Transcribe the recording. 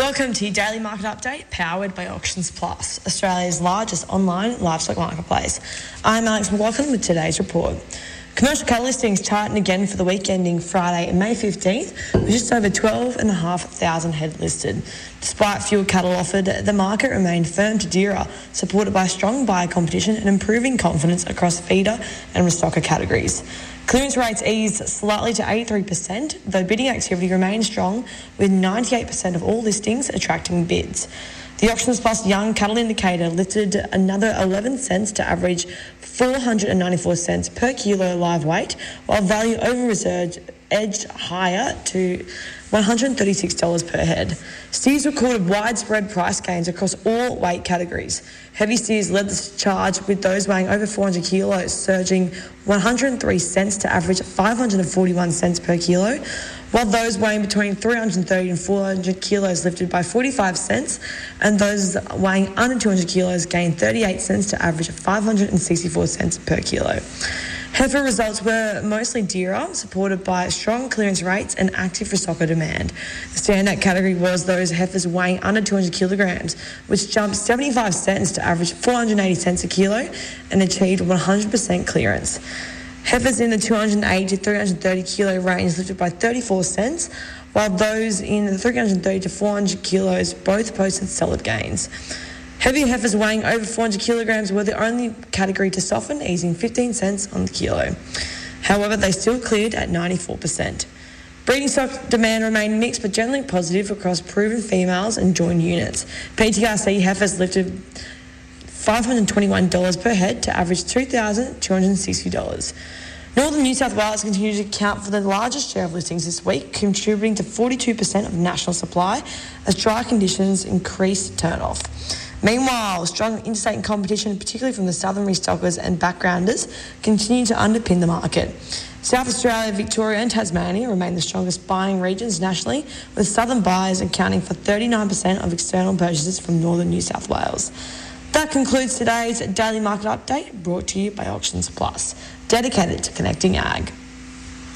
Welcome to your Daily Market Update, powered by Auctions Plus, Australia's largest online livestock marketplace. I'm Alex McLaughlin with today's report. Commercial cattle listings charting again for the week ending Friday, May 15th, with just over 12,500 head listed. Despite fewer cattle offered, the market remained firm to dearer, supported by strong buyer competition and improving confidence across feeder and restocker categories. Clearance rates eased slightly to 83%, though bidding activity remained strong, with 98% of all listings attracting bids. The Auctions Plus Young Cattle Indicator lifted another 11 cents to average 494 cents per kilo live weight, while value over reserve edged higher to $136 per head. Steers recorded widespread price gains across all weight categories. Heavy steers led the charge, with those weighing over 400 kilos surging 103 cents to average 541 cents per kilo, while those weighing between 330 and 400 kilos lifted by 45 cents, and those weighing under 200 kilos gained 38 cents to average 564 cents per kilo. Heifer results were mostly dearer, supported by strong clearance rates and active restocker demand. The standout category was those heifers weighing under 200 kilograms, which jumped 75 cents to average 480 cents a kilo and achieved 100% clearance. Heifers in the 280 to 330 kilo range lifted by 34 cents, while those in the 330 to 400 kilos both posted solid gains. Heavy heifers weighing over 400 kilograms were the only category to soften, easing 15 cents on the kilo. However, they still cleared at 94%. Breeding stock demand remained mixed but generally positive across proven females and joined units. PTRC heifers lifted $521 per head to average $2,260. Northern New South Wales continued to account for the largest share of listings this week, contributing to 42% of national supply as dry conditions increased turn-off. Meanwhile, strong interstate competition, particularly from the southern restockers and backgrounders, continued to underpin the market. South Australia, Victoria and Tasmania remain the strongest buying regions nationally, with southern buyers accounting for 39% of external purchases from northern New South Wales. That concludes today's Daily Market Update, brought to you by Auctions Plus, dedicated to connecting ag.